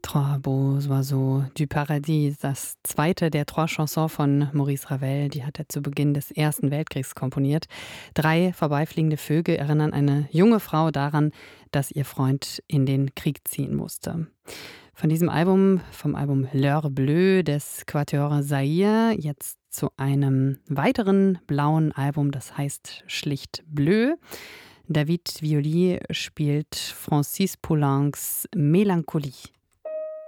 Trois beaux oiseaux du Paradis, das zweite der Trois Chansons von Maurice Ravel, die hat er zu Beginn des Ersten Weltkriegs komponiert. 3 vorbeifliegende Vögel erinnern eine junge Frau daran, dass ihr Freund in den Krieg ziehen musste. Von diesem Album, vom Album L'Heure Bleue des Quatuor Zaïre, jetzt zu einem weiteren blauen Album, das heißt schlicht Bleu. David Violi spielt Francis Poulencs Melancholie.